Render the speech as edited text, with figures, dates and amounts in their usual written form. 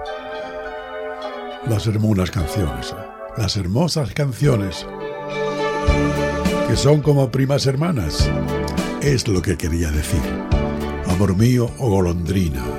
Las hermosas canciones, las hermosas canciones que son como primas hermanas, es lo que quería decir. Amor mío o golondrina.